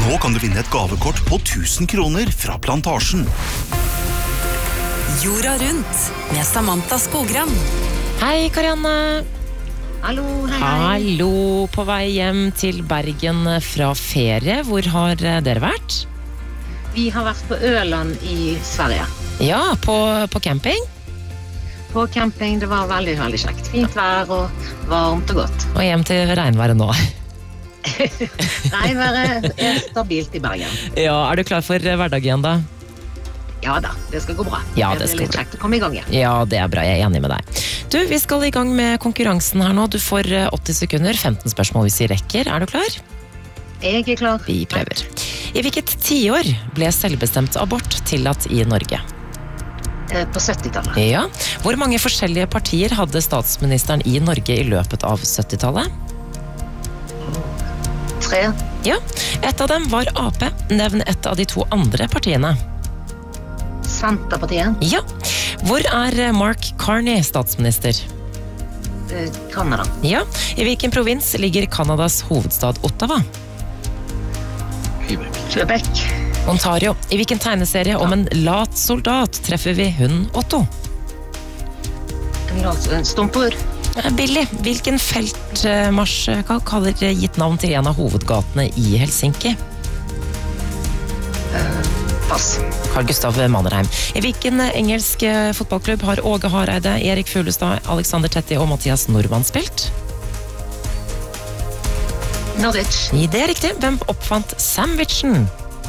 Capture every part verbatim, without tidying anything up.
Nå kan du vinne et gavekort på tusen kroner fra Plantasjen. Jorda rundt med Samantha Skogran. Hei, Karianne. Hallo, hei, hei. Hallo, på vei hjem til Bergen fra ferie. Hvor har dere vært? Vi har vært på Øland i Sverige. Ja, på, på camping. På camping, det var veldig, veldig kjekt. Fint vær og varmt og godt. Og hjem til regnværet nå. Regnværet er stabilt i Bergen. Ja, er du klar for hverdag igjen da? Ja da, det skal gå bra. Ja, det skal er litt kjekt å komme i gang igjen. Ja, det er bra, jeg er enig med deg. Du, vi skal i gang med konkurransen her nå. Du får åtti sekunder, femten spørsmål hvis vi rekker. Er du klar? Jeg er klar. Vi prøver. I hvilket tiår ble selvbestemt abort tillatt i Norge? På syttitallet. Ja. Hvor mange forskjellige partier hadde statsministeren i Norge i løpet av syttitallet? Tre. Ja. Et av dem var A P. Nevn et av de to andre partiene. Senterpartiet. Ja. Hvor er Mark Carney statsminister? Canada. Ja. I hvilken provins ligger Kanadas hovedstad Ottawa? Quebec. Ontario. I hvilken tegneserie om en lat soldat treffer vi hunden Otto? Stumper. Billy. Hvilken feltmarsj kaller gitt navn til en av hovedgatene i Helsinki? Pass. Carl Gustav Mannerheim. I hvilken engelsk fotballklubb har Åge Hareide, Erik Fuglestad, Alexander Tetti og Mathias Normann spilt? Norwich. Det er riktig. Hvem oppfant sandwichen?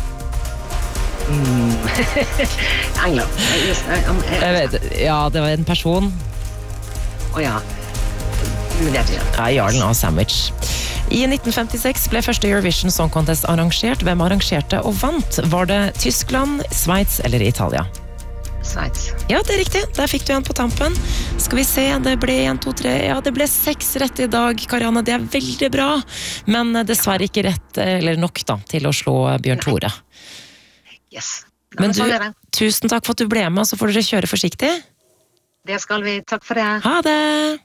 Mm. England. Jeg vet, ja, det var en person. Åja. Ja, Jarlen av sandwich. I nitten femtiseks ble første Eurovision Song Contest arrangert. Hvem arrangerte og vant? Var det Tyskland, Sveits eller Italia? Sveits. Ja, det er riktig. Der fikk du en på tampen. Skal vi se, det ble en, to, tre, ja, det ble seks rett i dag, Karianne. Det er veldig bra, men dessverre ikke rett, eller nok da, til å slå Bjørn Tore. Yes. Men du, tusen takk for at du ble med, så får dere kjøre forsiktig. Det skal vi. Takk for det. Ha det!